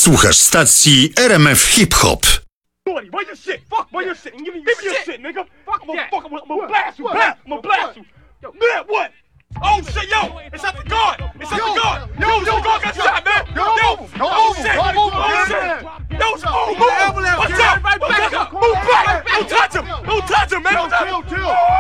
Słuchasz stacji RMF Hip Hop. Where your shit? Fuck where your shit? Give me your shit, nigga. Fuck that. I'm gonna blast you. I'm gonna blast you. Man, what? Oh shit, yo! It's at the guard. It's at the guard. Yo, the guard got shot, man. Yo, oh shit, oh shit. Yo, move. Watch out. Move back. Don't touch him. Don't touch him, man. Chill.